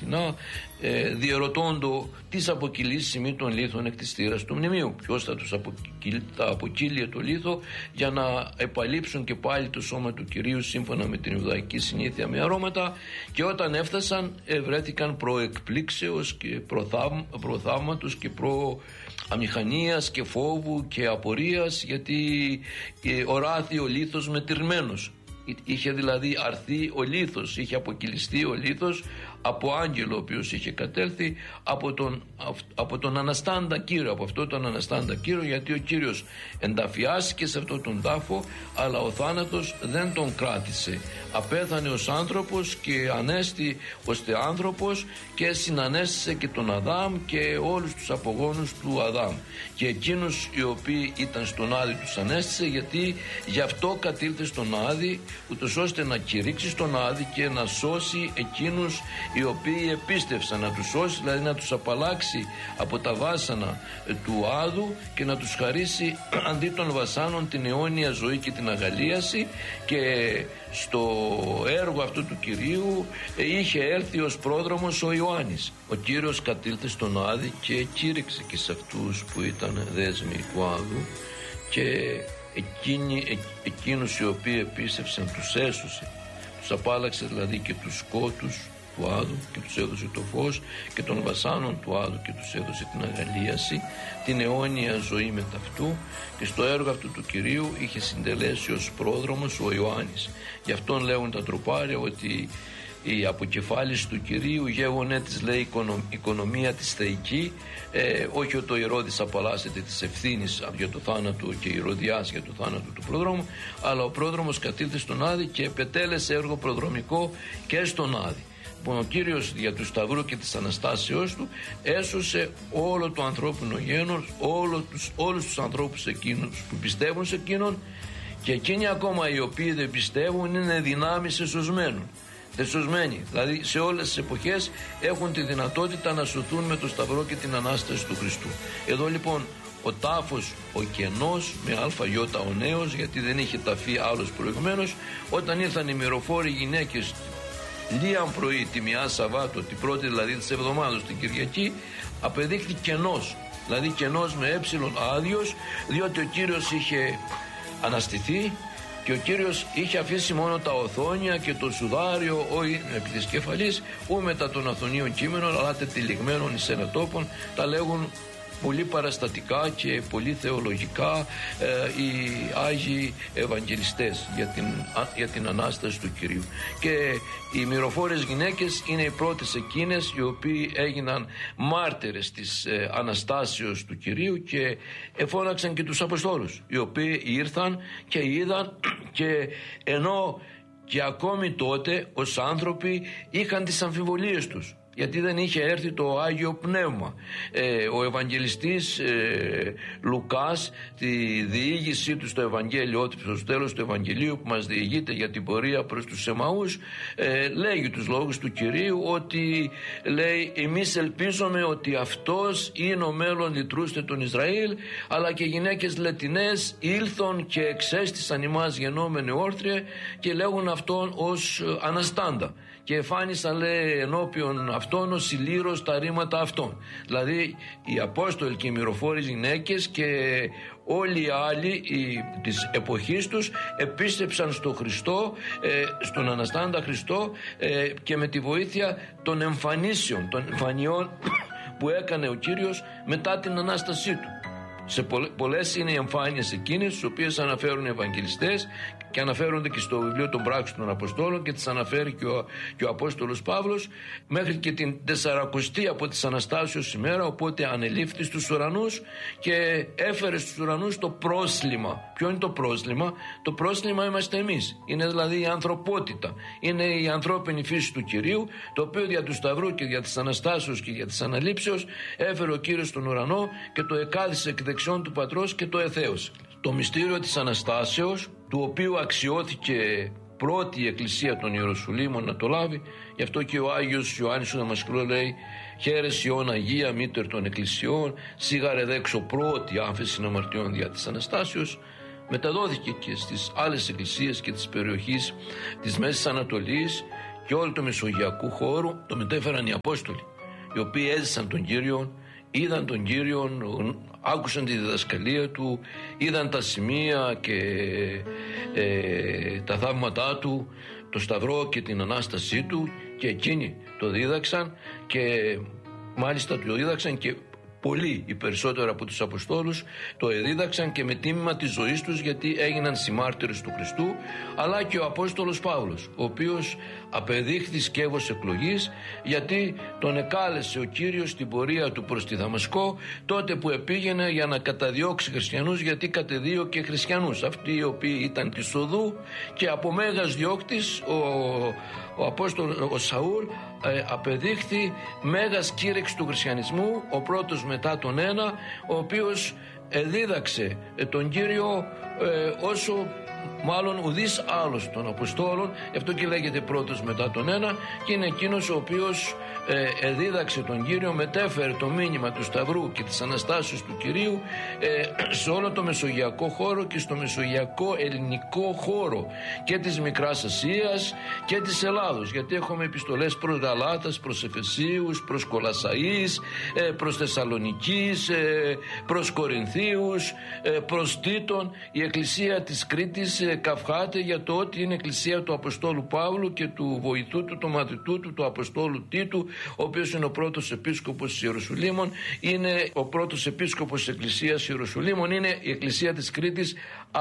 Αθηνά, διερωτώντο τις αποκυλήσεις ημί των λίθων εκ της θύρας του μνημείου. Ποιος θα τους αποκύλει το λίθο για να επαλείψουν και πάλι το σώμα του Κυρίου σύμφωνα με την Ιουδαϊκή συνήθεια με αρώματα, και όταν έφτασαν βρέθηκαν προεκπλήξεως και προθαύματος και αμηχανίας και φόβου και απορίας, γιατί οράθη ο λίθος μετηρμένος. Είχε δηλαδή αρθεί ο λίθος, είχε αποκυλιστεί ο λίθος από άγγελο ο οποίος είχε κατέλθει από τον αναστάντα Κύριο, από αυτό τον αναστάντα Κύριο, γιατί ο Κύριος ενταφιάστηκε σε αυτόν τον τάφο, αλλά ο θάνατος δεν τον κράτησε. Απέθανε ως άνθρωπος και ανέστη ως θεάνθρωπος και συνανέστησε και τον Αδάμ και όλους τους απογόνους του Αδάμ, και εκείνους οι οποίοι ήταν στον Άδη τους ανέστησε, γιατί γι' αυτό κατήλθε στον Άδη, ούτως ώστε να κηρύξει στον Άδη και να σώσει εκείνους οι οποίοι επίστευσαν, να τους σώσει, δηλαδή να τους απαλλάξει από τα βάσανα του Άδου και να τους χαρίσει αντί των βασάνων την αιώνια ζωή και την αγαλίαση. Και στο έργο αυτού του Κυρίου είχε έρθει ως πρόδρομος ο Ιωάννης. Ο Κύριος κατήλθε στον Άδη και κήρυξε και σε αυτούς που ήταν δέσμοι του Άδου, και εκείνους οι οποίοι επίστευσαν τους έσωσε, τους απάλλαξε δηλαδή και τους σκότους του Άδου και τους έδωσε το φως, και των βασάνων του Άδου και τους έδωσε την αγαλίαση, την αιώνια ζωή με ταυτού. Και στο έργο αυτού του Κυρίου είχε συντελέσει ως πρόδρομος ο Ιωάννης. Γι' αυτόν λέγουν τα τροπάρια ότι η αποκεφάλιση του Κυρίου γέγονε της, λέει, οικονομία της θεϊκή, όχι ότι ο Ηρώδης απαλλάσσεται της ευθύνης για το θάνατο και η Ηρωδιάς για το θάνατο του προδρόμου, αλλά ο πρόδρομος κατήλθε στον Άδη και επετέλεσε έργο προδρομικό και στον Άδη. Ο Κύριος δια του Σταυρού και της Αναστάσεώς του έσωσε όλο το ανθρώπινο γένος, όλους τους ανθρώπους εκείνους που πιστεύουν σε εκείνον, και εκείνοι ακόμα οι οποίοι δεν πιστεύουν είναι δυνάμεις εσωσμένοι, δηλαδή σε όλες τις εποχές έχουν τη δυνατότητα να σωθούν με το Σταυρό και την Ανάσταση του Χριστού. Εδώ λοιπόν ο τάφος, ο κενός με αλφαγιώτα ο νέος, γιατί δεν είχε ταφεί άλλος προηγουμένως, όταν ήρθαν οι μυροφόροι γυναίκες λίαν πρωί τη μια Σαββάτο, την πρώτη δηλαδή της εβδομάδος, την Κυριακή, απεδείχθη κενός, δηλαδή κενός με άδειος, διότι ο Κύριος είχε αναστηθεί και ο Κύριος είχε αφήσει μόνο τα οθόνια και το σουδάριο, όχι επί της κεφαλής, ού μετά των αθωνίων κείμενων, αλλά τετυλιγμένων εις ένα τόπον. Τα λέγουν πολύ παραστατικά και πολύ θεολογικά οι Άγιοι Ευαγγελιστές για την Ανάσταση του Κυρίου. Και οι μυροφόρες γυναίκες είναι οι πρώτες εκείνες οι οποίοι έγιναν μάρτυρες της Αναστάσεως του Κυρίου και εφώναξαν και τους Αποστόλους, οι οποίοι ήρθαν και είδαν, και ενώ και ακόμη τότε ως άνθρωποι είχαν τις αμφιβολίες τους, γιατί δεν είχε έρθει το Άγιο Πνεύμα. Ο Ευαγγελιστής Λουκάς, τη διήγησή του στο Ευαγγέλιο, στο τέλος του Ευαγγελίου που μας διηγείται για την πορεία προς τους Εμαούς, λέγει τους λόγους του Κυρίου, ότι λέει, εμείς ελπίζουμε ότι αυτός είναι ο μέλλον λυτρούστε τον Ισραήλ, αλλά και γυναίκες λετινές ήλθον και εξέστησαν ημάς γενόμενοι όρθριε και λέγουν αυτόν ως αναστάντα, και εφάνισαν, λέει, ενώπιον αυτόν ως ηλύρος τα ρήματα αυτών. Δηλαδή οι Απόστολοι και οι μυροφόροι γυναίκες και όλοι οι άλλοι της εποχής τους επίστεψαν στον Χριστό, στον Αναστάντα Χριστό, και με τη βοήθεια των εμφανίσεων, των εμφανιών που έκανε ο Κύριος μετά την Ανάστασή του. Σε πολλές είναι οι εμφάνειες εκείνες τις οποίες αναφέρουν οι Ευαγγελιστές και αναφέρονται και στο βιβλίο των Πράξεων των Αποστόλων, και τις αναφέρει και ο Απόστολος Παύλος, μέχρι και την 40η από της Αναστάσεως ημέρα. Οπότε ανελήφθη στους ουρανούς και έφερε στους ουρανούς το πρόσλημα. Ποιο είναι το πρόσλημα? Το πρόσλημα είμαστε εμείς, είναι δηλαδή η ανθρωπότητα, είναι η ανθρώπινη φύση του Κυρίου, το οποίο δια του Σταυρού και δια της Αναστάσεως και για της Αναλήψεως έφερε ο Κύριος στον ουρανό και το εκάθισε εκ δεξιών του Πατρός και το εθέωσε. Το μυστήριο της Αναστάσεως, του οποίου αξιώθηκε πρώτη η Εκκλησία των Ιεροσολύμων να το λάβει, γι' αυτό και ο Άγιος Ιωάννης ο Δαμασκαλός λέει, χαίρεσαι όν Αγία μήτερ των Εκκλησιών, σίγαρε δέξω πρώτη άφεση αμαρτιών δια της Αναστάσεως. Μεταδόθηκε και στις άλλες εκκλησίες και της περιοχής της Μέσης Ανατολής και όλο το μεσογειακού χώρου το μετέφεραν οι Απόστολοι, οι οποίοι έζησαν τον Κύριο, είδαν τον Κύριο, άκουσαν τη διδασκαλία του, είδαν τα σημεία και τα θαύματά του, το Σταυρό και την Ανάστασή του, και εκείνοι το δίδαξαν, και μάλιστα το δίδαξαν και πολλοί, οι περισσότεροι από τους Αποστόλους το εδίδαξαν και με τίμημα της ζωής τους, γιατί έγιναν συμμάρτυρες του Χριστού, αλλά και ο Απόστολος Παύλος, ο οποίος απεδείχθη σκεύος εκλογής, γιατί τον εκάλεσε ο Κύριος στην πορεία του προς τη Δαμασκό, τότε που επήγαινε για να καταδιώξει χριστιανούς, γιατί κατεδίωκε χριστιανούς, αυτοί οι οποίοι ήταν της οδού, και από μέγας διώκτης ο Σαούλ απεδείχθη μέγας κήρυξ του χριστιανισμού, ο πρώτος μετά τον ένα, ο οποίος δίδαξε τον Κύριο όσο μάλλον ουδής άλλος των Αποστόλων, αυτό και λέγεται πρώτος μετά τον ένα, και είναι εκείνος ο οποίος δίδαξε τον Κύριο, μετέφερε το μήνυμα του Σταυρού και της Αναστάσεως του Κυρίου σε όλο το μεσογειακό χώρο και στο μεσογειακό ελληνικό χώρο και της Μικράς Ασίας και της Ελλάδος, γιατί έχουμε επιστολές προς Γαλάτας, προς Εφεσίους, προς Κολασσαείς, προς Θεσσαλονικής, προς Κορινθίους, προς Τίτων. Η Εκκλησία της Κρήτης καυχάται για το ότι είναι εκκλησία του Αποστόλου Παύλου και του βοηθού του, του μαθητού του, του Αποστόλου Τίτου, ο οποίος είναι ο πρώτος επίσκοπος της Ιερουσαλήμων, είναι ο πρώτος επίσκοπος της Εκκλησίας Ιερουσαλήμων, είναι η Εκκλησία της Κρήτης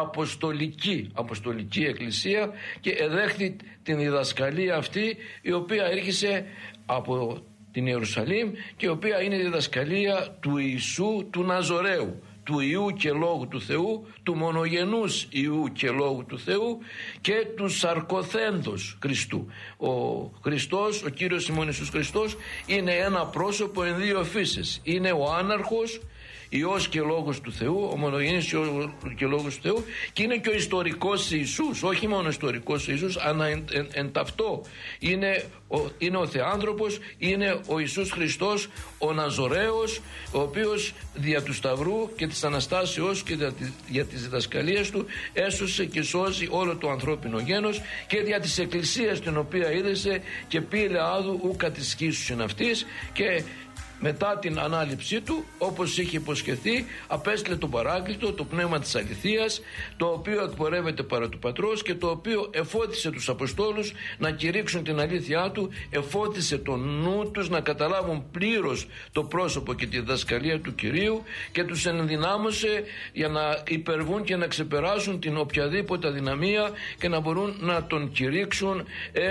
αποστολική εκκλησία, και εδέχθη την διδασκαλία αυτή, η οποία έρχισε από την Ιερουσαλήμ και η οποία είναι η διδασκαλία του Ιησού του Ναζωραίου, του Ιού και Λόγου του Θεού, του μονογενούς Ιού και Λόγου του Θεού και του σαρκοθέντος Χριστού. Ο Χριστός, ο Κύριος ημών Ιησούς Χριστός, είναι ένα πρόσωπο εν δύο φύσες. Είναι ο άναρχος Υιός και Λόγος του Θεού, ο μονογενής Υιός και Λόγος του Θεού, και είναι και ο ιστορικός Ιησούς, όχι μόνο ο ιστορικός Ιησούς, αλλά εν ταυτό είναι ο Θεάνθρωπος, είναι ο Ιησούς Χριστός, ο Ναζωραίος, ο οποίος δια του Σταυρού και της Αναστάσεως και για τις διδασκαλίες του έσωσε και σώζει όλο το ανθρώπινο γένος, και δια της Εκκλησίας την οποία είδεσε και πήλε άδου ου κατησχίσουσιν αυτής, και μετά την ανάληψή του, όπως είχε υποσχεθεί, απέστειλε τον Παράκλητο, το Πνεύμα της Αληθείας, το οποίο εκπορεύεται παρά του Πατρός και το οποίο εφώτισε τους Αποστόλους να κηρύξουν την αλήθειά του, εφώτισε τον νου τους να καταλάβουν πλήρως το πρόσωπο και τη διδασκαλία του Κυρίου, και τους ενδυνάμωσε για να υπερβούν και να ξεπεράσουν την οποιαδήποτε αδυναμία και να μπορούν να τον κηρύξουν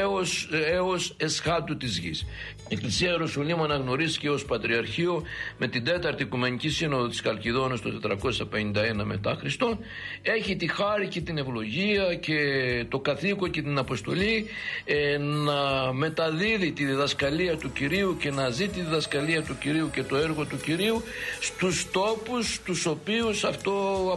έως εσχάτου της γης. Η Εκκλησία Ιερουσαλήμ αναγνωρίστηκε ως Πατριαρχείο με την 4η Οικουμενική Σύνοδο της Καλκιδόνας το 451 μετά Χριστόν. Έχει τη χάρη και την ευλογία και το καθήκον και την αποστολή να μεταδίδει τη διδασκαλία του Κυρίου και να ζει τη διδασκαλία του Κυρίου και το έργο του Κυρίου στους τόπους τους οποίους αυτό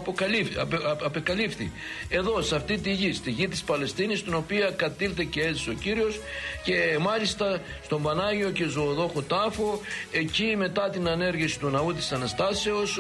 απεκαλύφθη. Εδώ, σε αυτή τη γη, στη γη της Παλαιστίνης, στην οποία κατήλθε και έζησε ο Κύριος, και μάλιστα στον Πανάγιο και Ζωοδόχο τάφο, εκεί μετά την ανέργηση του ναού της Αναστάσεως,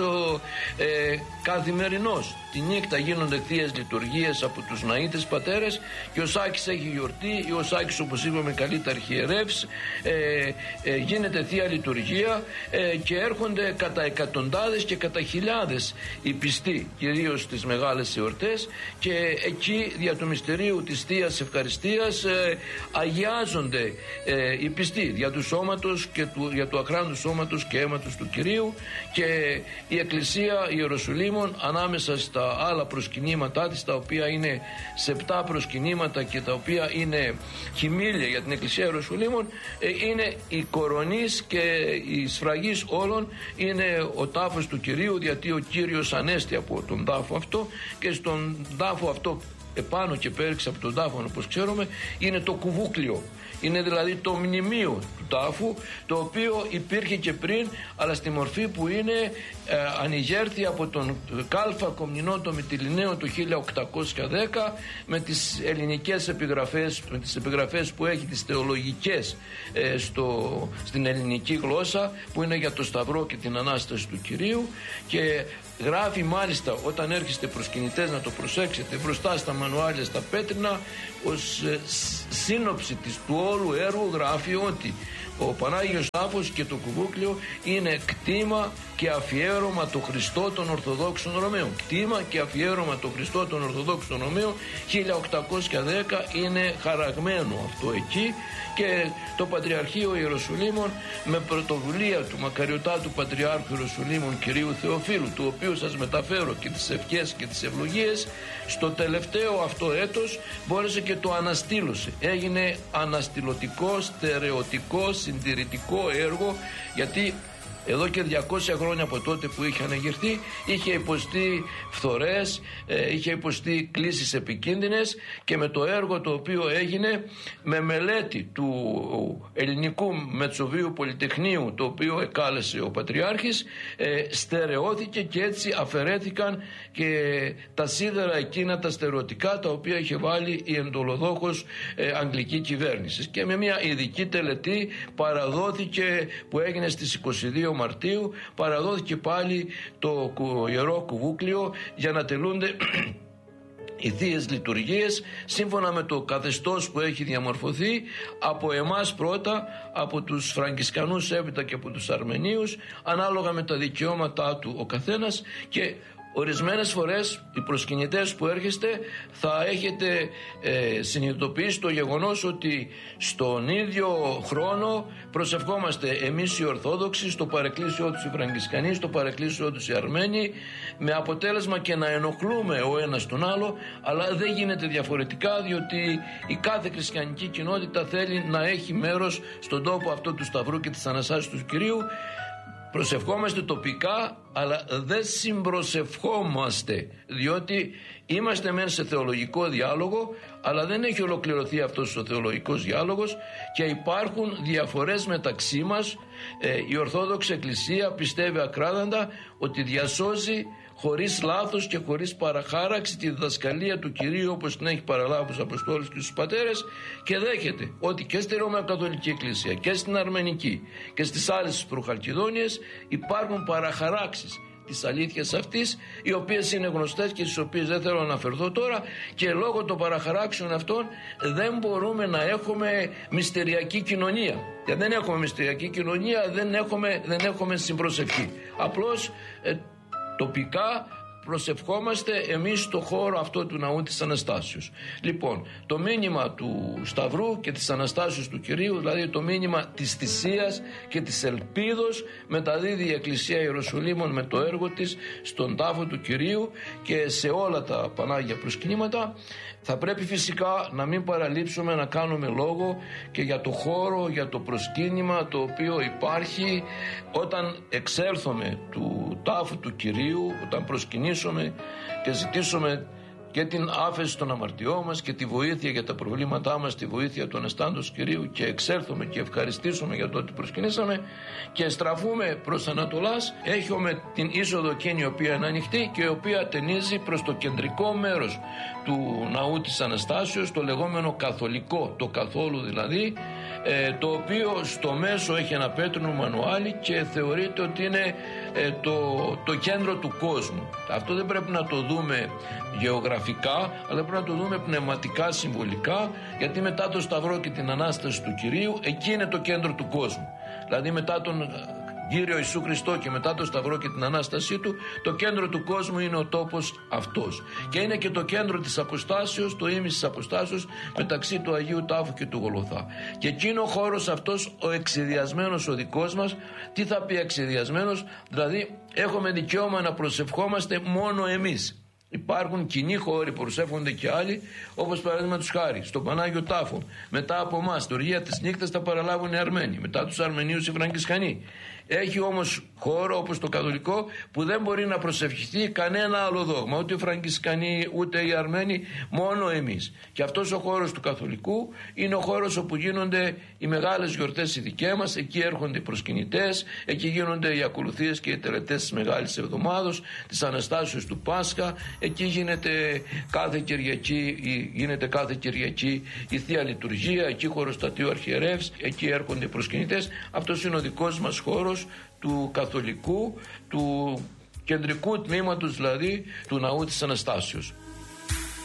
καθημερινώς τη νύχτα γίνονται θείες λειτουργίες από τους ναΐτες πατέρες, και ο Σάκης έχει γιορτή, ο Σάκης, όπως είπαμε, καλείται αρχιερεύς, γίνεται θεία λειτουργία και έρχονται κατά εκατοντάδες και κατά χιλιάδες οι πιστοί, κυρίως στις μεγάλες εορτές, και εκεί δια του μυστηρίου της Θείας Ευχαριστίας αγιάζονται οι πιστοί δια του σώματος και για του αχράντου σώματος και αίματος του Κυρίου, και η Εκκλησία Ιεροσολύμων ανάμεσα στα άλλα προσκυνήματά της, τα οποία είναι σε 7 προσκυνήματα και τα οποία είναι χυμήλια για την Εκκλησία Ιεροσολύμων, είναι η κορονής και η σφραγής όλων, είναι ο τάφος του Κυρίου, γιατί ο Κύριος ανέστη από τον τάφο αυτό, και στον τάφο αυτό, επάνω και πέριξε από τον τάφο, όπως ξέρουμε, είναι το κουβούκλιο. Είναι δηλαδή το μνημείο του τάφου, το οποίο υπήρχε και πριν, αλλά στη μορφή που είναι ανηγέρθη από τον Κάλφα Κομνηνό το Μυτιληναίο του 1810, με τις ελληνικές επιγραφές, με τις επιγραφές που έχει, τις θεολογικές στην ελληνική γλώσσα, που είναι για το Σταυρό και την Ανάσταση του Κυρίου, και γράφει μάλιστα, όταν έρχεστε προσκυνητές να το προσέξετε, μπροστά στα μανουάλια, στα πέτρινα, ως σύνοψη του όλου έργου γράφει ότι ο Πανάγιος Τάφος και το κουβούκλιο είναι κτήμα και αφιέρωμα το Χριστό των Ορθοδόξων Ρωμαίων. Κτήμα και αφιέρωμα το Χριστό των Ορθοδόξων Ρωμαίων, 1810 είναι χαραγμένο αυτό εκεί, και το Πατριαρχείο Ιεροσολύμων με πρωτοβουλία του μακαριωτάτου Πατριάρχου Ιεροσολύμων κυρίου Θεοφίλου, του οποίου σας μεταφέρω και τις ευχές και τις ευλογίες, στο τελευταίο αυτό έτος μπόρεσε και το αναστήλωσε. Έγινε αναστηλωτικό, στερεωτικό, συντηρητικό έργο, γιατί εδώ και 200 χρόνια από τότε που είχε ανεγερθεί είχε υποστεί φθορές, είχε υποστεί κλίσεις επικίνδυνες, και με το έργο το οποίο έγινε με μελέτη του Ελληνικού Μετσοβίου Πολυτεχνείου, το οποίο εκάλεσε ο Πατριάρχης, στερεώθηκε, και έτσι αφαιρέθηκαν και τα σίδερα εκείνα τα στερεωτικά τα οποία είχε βάλει η εντολοδόχος αγγλική κυβέρνηση, και με μια ειδική τελετή παραδόθηκε, που έγινε στις 22 Μαρτίου, παραδόθηκε πάλι το Ιερό Κουβούκλιο για να τελούνται οι θείες λειτουργίες σύμφωνα με το καθεστώς που έχει διαμορφωθεί από εμάς πρώτα, από τους Φραγκισκανούς έπειτα και από τους Αρμενίους, ανάλογα με τα δικαιώματά του ο καθένας. Και ορισμένες φορές οι προσκυνητές που έρχεστε θα έχετε συνειδητοποιήσει το γεγονός ότι στον ίδιο χρόνο προσευχόμαστε εμείς οι Ορθόδοξοι, στο παρεκκλήσιό τους οι Φραγκισκανοί, στο παρεκκλήσιό τους οι Αρμένοι, με αποτέλεσμα και να ενοχλούμε ο ένας τον άλλο, αλλά δεν γίνεται διαφορετικά, διότι η κάθε χριστιανική κοινότητα θέλει να έχει μέρος στον τόπο αυτό του Σταυρού και της Αναστάσεως του Κυρίου. Προσευχόμαστε τοπικά, αλλά δεν συμπροσευχόμαστε, διότι είμαστε μεν σε θεολογικό διάλογο, αλλά δεν έχει ολοκληρωθεί αυτός ο θεολογικός διάλογος και υπάρχουν διαφορές μεταξύ μας. Η Ορθόδοξη Εκκλησία πιστεύει ακράδαντα ότι διασώζει χωρίς λάθος και χωρίς παραχάραξη τη διδασκαλία του Κυρίου, όπως την έχει παραλάβει στους Αποστόλους και στους Πατέρες, και δέχεται ότι και στη Ρωμαιοκαθολική Εκκλησία και στην Αρμενική και στις άλλες προχαλκιδόνιες υπάρχουν παραχαράξεις της αλήθειας αυτής, οι οποίες είναι γνωστές και στις οποίες δεν θέλω να αναφερθώ τώρα, και λόγω των παραχαράξεων αυτών δεν μπορούμε να έχουμε μυστηριακή κοινωνία. Και δεν έχουμε μυστηριακή κοινωνία, δεν έχουμε συμπροσευχή. Απλώς τοπικά προσευχόμαστε εμείς στο χώρο αυτό του ναού της Αναστάσεως. Λοιπόν, το μήνυμα του Σταυρού και της Αναστάσεως του Κυρίου, δηλαδή το μήνυμα της θυσίας και της ελπίδος, μεταδίδει η Εκκλησία Ιεροσολύμων με το έργο της στον τάφο του Κυρίου και σε όλα τα Πανάγια προσκυνήματα. Θα πρέπει φυσικά να μην παραλείψουμε να κάνουμε λόγο και για το χώρο, για το προσκύνημα το οποίο υπάρχει όταν εξέλθουμε του τάφου του Κυρίου, όταν προσκυνήσουμε και ζητήσουμε και την άφεση των αμαρτιών μας και τη βοήθεια για τα προβλήματά μας, τη βοήθεια του Αναστάντος Κυρίου, και εξέλθουμε και ευχαριστήσουμε για το ότι προσκυνήσαμε και στραφούμε προς Ανατολάς. Έχουμε την είσοδο εκείνη η οποία είναι ανοιχτή και η οποία ταινίζει προς το κεντρικό μέρος του ναού της Αναστάσεως, το λεγόμενο καθολικό, το καθόλου δηλαδή, το οποίο στο μέσο έχει ένα πέτρινο μανουάλι και θεωρείται ότι είναι το κέντρο του κόσμου. Αυτό δεν πρέπει να το δούμε γεωγραφικά, αλλά πρέπει να το δούμε πνευματικά, συμβολικά, γιατί μετά το Σταυρό και την Ανάσταση του Κυρίου, εκεί είναι το κέντρο του κόσμου. Δηλαδή μετά τον Κύριο Ιησού Χριστό και μετά το Σταυρό και την Ανάστασή του, το κέντρο του κόσμου είναι ο τόπος αυτός. Και είναι και το κέντρο της Αποστάσεως, το ήμις της Αποστάσεως μεταξύ του Αγίου Τάφου και του Γολγοθά. Και εκεί είναι ο χώρος αυτός, ο εξιδιασμένος ο δικός μας. Τι θα πει εξιδιασμένος? Δηλαδή έχουμε δικαίωμα να προσευχόμαστε μόνο εμείς. Υπάρχουν κοινοί χώροι που προσεύχονται και άλλοι, όπως παραδείγματος χάρη στον Πανάγιο Τάφο. Μετά από εμάς, το Οργία της Νύχτας θα παραλάβουν οι Αρμένοι, μετά τους Αρμενίους οι Φραγκισκανοί. Έχει όμως χώρο όπως το καθολικό που δεν μπορεί να προσευχηθεί κανένα άλλο δόγμα, ούτε οι Φραγκισκανοί ούτε οι Αρμένοι, μόνο εμείς. Και αυτός ο χώρος του καθολικού είναι ο χώρος όπου γίνονται οι μεγάλες γιορτές οι δικές μας. Εκεί έρχονται οι προσκυνητές, εκεί γίνονται οι ακολουθίες και οι τελετές της Μεγάλης Εβδομάδος, της Αναστάσεως του Πάσχα. Εκεί γίνεται κάθε Κυριακή η Θεία Λειτουργία, εκεί χωροστατεί ο Αρχιερεύς, εκεί έρχονται οι προσκυνητές. Αυτός είναι ο δικός μας χώρος του καθολικού, του κεντρικού τμήματος δηλαδή του ναού της Αναστάσεως.